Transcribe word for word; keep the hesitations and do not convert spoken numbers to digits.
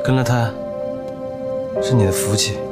跟了他是你的福气。